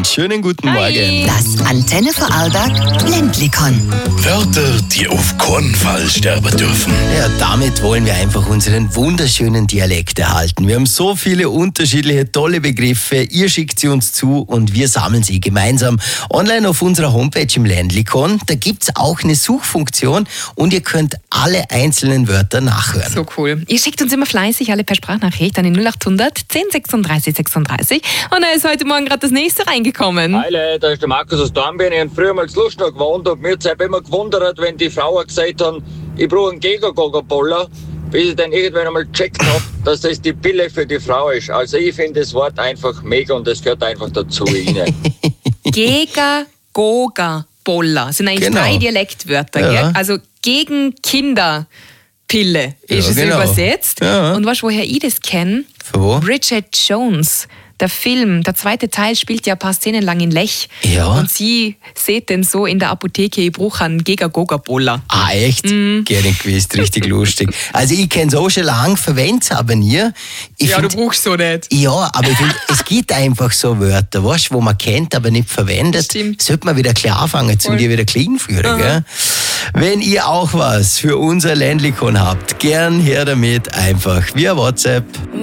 einen schönen guten Morgen. Das Antenne Vorarlberg Ländlikon. Wörter, die auf keinen Fall sterben dürfen. Ja, damit wollen wir einfach unseren wunderschönen Dialekt erhalten. Wir haben so viele unterschiedliche, tolle Begriffe. Ihr schickt sie uns zu und wir sammeln sie gemeinsam online auf unserer Homepage im Ländlikon. Da gibt's auch eine Suchfunktion und ihr könnt alle einzelnen Wörter nachhören. So cool. Ihr schickt uns immer fleißig alle per Sprachnachricht an die 0800 10 36 36. Und da ist heute Morgen gerade das nächste reingekommen. Heile, da ist der Markus aus Dornbirn. Ich habe früher mal zu Lustau gewohnt und mir hat immer gewundert, wenn die Frauen gesagt haben, ich brauche einen Gega-Goga-Boller, bis ich dann irgendwann einmal gecheckt habe, dass das die Pille für die Frau ist. Also ich finde das Wort einfach mega und das gehört einfach dazu. Gega, Goga, Boller sind eigentlich Genau. 3 Dialektwörter. Ja. Gell? Also gegen Kinderpille ist Ja, es genau. übersetzt. Ja. Und weißt du, woher ich das kenne? Von wo? Bridget Jones. Der Film, der zweite Teil spielt ja ein paar Szenen lang in Lech. Ja. Und sie sieht denn so in der Apotheke, ich brauche einen Gega-Goga-Boller. Ah, echt? Gerne gewusst, richtig lustig. Also ich kenne es auch schon lange, verwende es aber nie. Ich Ja, du find- brauchst so nicht. Ja, aber ich finde, es gibt einfach so Wörter, weißt, wo man kennt, aber nicht verwendet. Stimmt. Sollte man wieder klar anfangen, zum dir wieder clean führen. Gell? Wenn ihr auch was für unser Ländlikon habt, gern her damit einfach via WhatsApp.